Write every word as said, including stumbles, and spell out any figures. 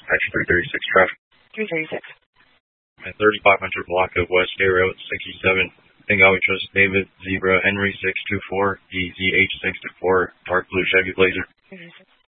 Action three thirty-six traffic. three thirty-six. At thirty-five hundred block of West State Road, sixty-seven. Bengali Trust David, Zebra, Henry six two four, E Z H six two four, dark blue Chevy Blazer. three thirty-six.